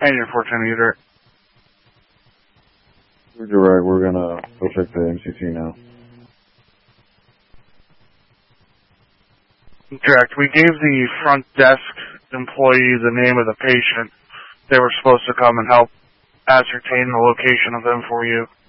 And your 410 user. You're right, we're gonna go check the MCT now. Correct. We gave the front desk employee the name of the patient. They were supposed to come and help ascertain the location of them for you.